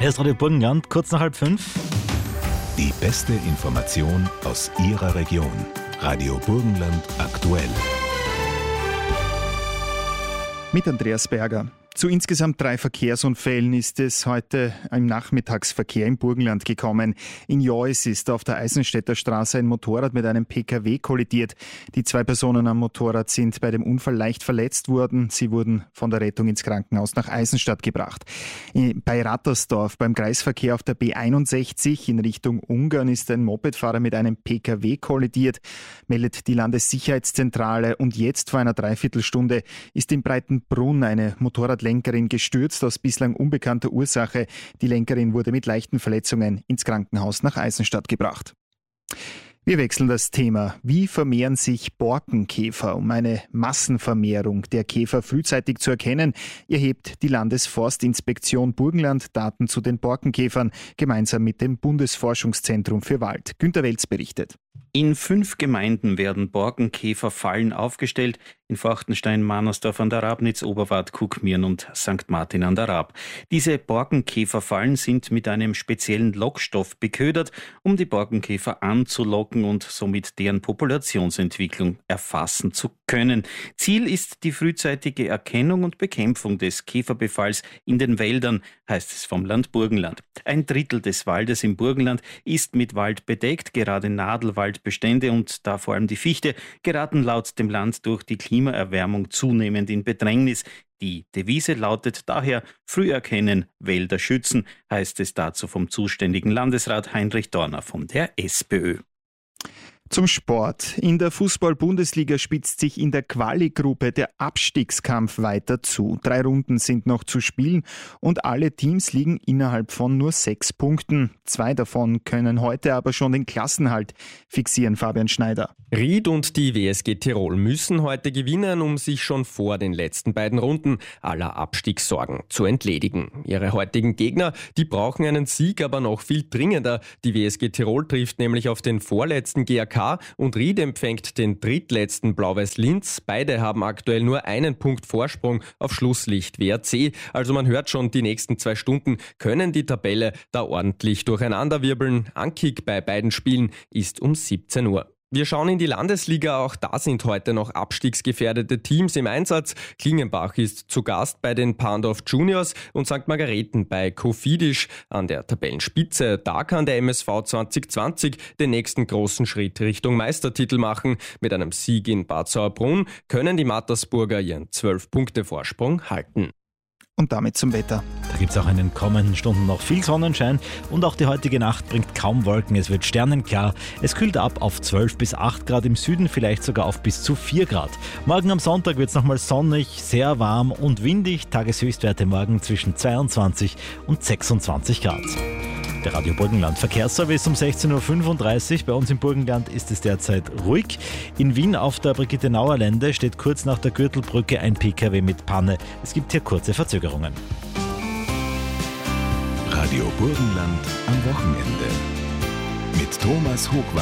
Hier ist Radio Burgenland, kurz nach 4:30. Die beste Information aus Ihrer Region. Radio Burgenland aktuell. Mit Andreas Berger. Zu insgesamt 3 Verkehrsunfällen ist es heute im Nachmittagsverkehr im Burgenland gekommen. In Jois ist auf der Eisenstädter Straße ein Motorrad mit einem PKW kollidiert. Die 2 Personen am Motorrad sind bei dem Unfall leicht verletzt worden. Sie wurden von der Rettung ins Krankenhaus nach Eisenstadt gebracht. Bei Rattersdorf beim Kreisverkehr auf der B61 in Richtung Ungarn ist ein Mopedfahrer mit einem PKW kollidiert, meldet die Landessicherheitszentrale. Und jetzt vor einer Dreiviertelstunde ist in Breitenbrunn eine Motorradlenkerin gestürzt aus bislang unbekannter Ursache. Die Lenkerin wurde mit leichten Verletzungen ins Krankenhaus nach Eisenstadt gebracht. Wir wechseln das Thema. Wie vermehren sich Borkenkäfer? Um eine Massenvermehrung der Käfer frühzeitig zu erkennen, erhebt die Landesforstinspektion Burgenland Daten zu den Borkenkäfern gemeinsam mit dem Bundesforschungszentrum für Wald. Günter Welz berichtet. In 5 Gemeinden werden Borkenkäferfallen aufgestellt. In Forchtenstein, Mannersdorf an der Rabnitz, Oberwart, Kuckmirn und St. Martin an der Rab. Diese Borkenkäferfallen sind mit einem speziellen Lockstoff beködert, um die Borkenkäfer anzulocken und somit deren Populationsentwicklung erfassen zu können. Ziel ist die frühzeitige Erkennung und Bekämpfung des Käferbefalls in den Wäldern, heißt es vom Land Burgenland. 1/3 des Waldes im Burgenland ist mit Wald bedeckt, gerade Nadelwaldbestände und da vor allem die Fichte geraten laut dem Land durch die Klimaerwärmung zunehmend in Bedrängnis. Die Devise lautet daher: Früh erkennen, Wälder schützen, heißt es dazu vom zuständigen Landesrat Heinrich Dorner von der SPÖ. Zum Sport. In der Fußball-Bundesliga spitzt sich in der Quali-Gruppe der Abstiegskampf weiter zu. 3 Runden sind noch zu spielen und alle Teams liegen innerhalb von nur 6 Punkten. 2 davon können heute aber schon den Klassenhalt fixieren, Fabian Schneider. Ried und die WSG Tirol müssen heute gewinnen, um sich schon vor den letzten beiden Runden aller Abstiegssorgen zu entledigen. Ihre heutigen Gegner, die brauchen einen Sieg, aber noch viel dringender. Die WSG Tirol trifft nämlich auf den vorletzten GAK und Ried empfängt den drittletzten Blau-Weiß Linz. Beide haben aktuell nur einen Punkt Vorsprung auf Schlusslicht WRC. Also man hört schon, die nächsten 2 Stunden können die Tabelle da ordentlich durcheinanderwirbeln. Ankick bei beiden Spielen ist um 17 Uhr. Wir schauen in die Landesliga, auch da sind heute noch abstiegsgefährdete Teams im Einsatz. Klingenbach ist zu Gast bei den Pandorf Juniors und St. Margareten bei Kofidis an der Tabellenspitze. Da kann der MSV 2020 den nächsten großen Schritt Richtung Meistertitel machen. Mit einem Sieg in Bad Sauerbrunn können die Mattersburger ihren 12-Punkte-Vorsprung halten. Und damit zum Wetter. Da gibt es auch in den kommenden Stunden noch viel Sonnenschein und auch die heutige Nacht bringt kaum Wolken. Es wird sternenklar. Es kühlt ab auf 12 bis 8 Grad im Süden, vielleicht sogar auf bis zu 4 Grad. Morgen am Sonntag wird es nochmal sonnig, sehr warm und windig. Tageshöchstwerte morgen zwischen 22 und 26 Grad. Der Radio Burgenland Verkehrsservice um 16.35 Uhr. Bei uns im Burgenland ist es derzeit ruhig. In Wien auf der Brigitte-Nauer-Lände steht kurz nach der Gürtelbrücke ein PKW mit Panne. Es gibt hier kurze Verzögerungen. Radio Burgenland am Wochenende. Mit Thomas Hochwald.